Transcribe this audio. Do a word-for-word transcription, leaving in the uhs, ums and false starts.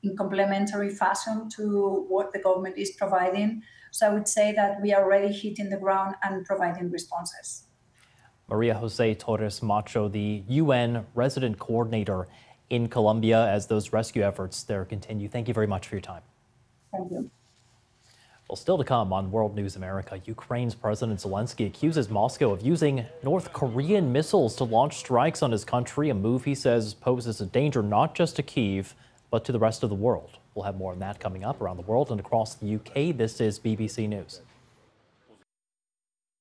in complementary fashion to what the government is providing. So I would say that we are already hitting the ground and providing responses. Maria Jose Torres Macho, the U N resident coordinator in Colombia, as those rescue efforts there continue. Thank you very much for your time. Thank you. Well, still to come on World News America, Ukraine's President Zelensky accuses Moscow of using North Korean missiles to launch strikes on his country, a move he says poses a danger not just to Kyiv, but to the rest of the world. We'll have more on that coming up around the world and across the U K. This is B B C News.